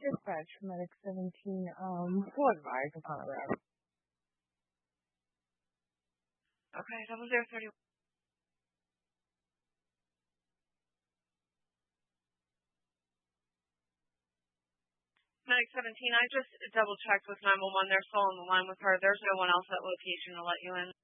dispatch for Medic 17. Full advice upon a route. Okay, 0030. Medic 17, I just double-checked with 911. They're still on the line with her. There's no one else at location to let you in.